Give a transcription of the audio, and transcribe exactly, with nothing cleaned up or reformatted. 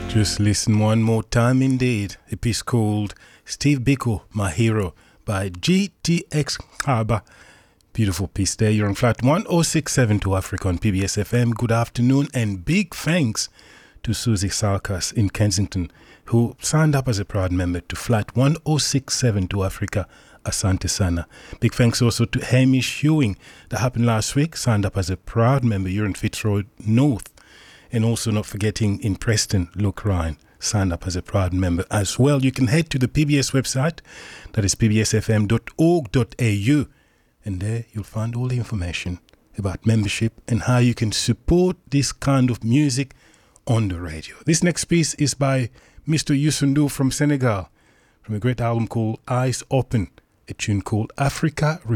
Just listen one more time indeed. A piece called Steve Biko, My Hero by G T X Harbour. Beautiful piece there. You're on flight one oh six point seven to Africa on P B S F M. Good afternoon and big thanks to Susie Sarkas in Kensington, who signed up as a proud member to flight one oh six point seven to Africa. Asante Sana. Big thanks also to Hamish Hewing, that happened last week, signed up as a proud member. You're in Fitzroy North. And also not forgetting in Preston, Luke Ryan signed up as a proud member as well. You can head to the P B S website, that is p b s f m dot org dot a u, and there you'll find all the information about membership and how you can support this kind of music on the radio. This next piece is by Mister Youssou N'Dour from Senegal, from a great album called Eyes Open, a tune called Africa